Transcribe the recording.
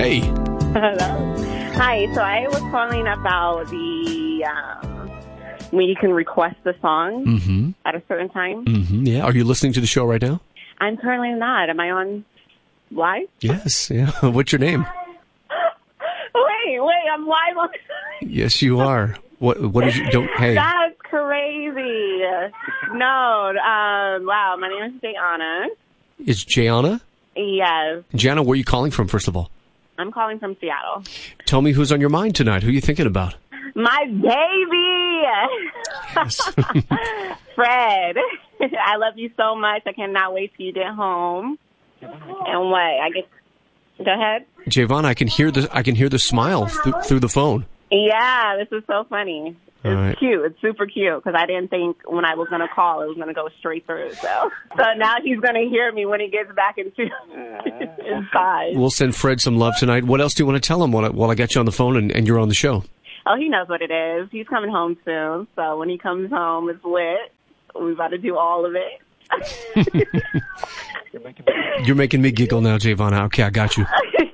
Hey. Hello. Hi. So I was calling about the when you can request the song at a certain time. Yeah. Are you listening to the show right now? I'm currently not. Am I on live? Yes. Yeah. What's your name? Wait. I'm live on. Yes, you are. What is you don't? Hey. That's crazy. No. Wow. My name is Jayana. Is Jayana? Yes. Jayana, where are you calling from? First of all, I'm calling from Seattle. tell me who's on your mind tonight. Who are you thinking about? My baby. Yes. Fred. I love you so much. I cannot wait till you get home. And what? Go ahead. Javon, I can hear the smile through the phone. Yeah, this is so funny. It's right. Cute. It's super cute because I didn't think when I was going to call it was going to go straight through. So now he's going to hear me when he gets back into inside. We'll send Fred some love tonight. What else do you want to tell him while I got you on the phone and you're on the show? Oh, he knows what it is. He's coming home soon. So when he comes home, it's lit. We're about to do all of it. You're making me giggle now, Javon. Okay, I got you.